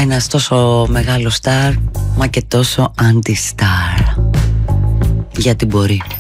Ένας τόσο μεγάλο στάρ, μα και τόσο αντι-στάρ. Γιατί μπορεί.